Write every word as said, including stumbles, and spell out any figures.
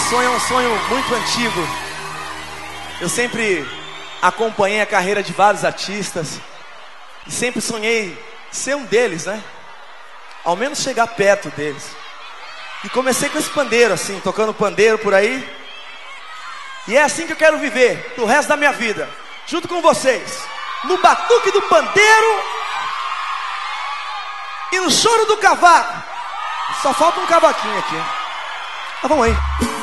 sonho é um sonho muito antigo. Eu sempre acompanhei a carreira de vários artistas e sempre sonhei ser um deles, né? Ao menos chegar perto deles. E comecei com esse pandeiro assim, tocando pandeiro por aí. E é assim que eu quero viver pro resto da minha vida, junto com vocês, no batuque do pandeiro e no choro do cavaco. Só falta um cavaquinho aqui. Mas vamos aí.